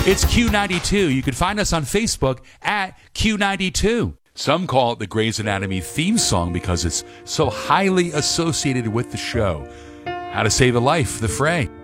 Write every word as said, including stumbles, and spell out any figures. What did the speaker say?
It's Q ninety-two. You can find us on Facebook at Q ninety-two. Some call it the Grey's Anatomy theme song because it's so highly associated with the show. How to Save a Life, The Fray.